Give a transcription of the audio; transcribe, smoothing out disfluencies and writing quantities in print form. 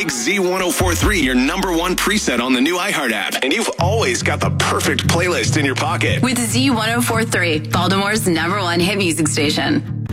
Make Z1043 your number one preset on the new iHeart app, and you've always got the perfect playlist in your pocket. With Z1043, Baltimore's number one hit music station.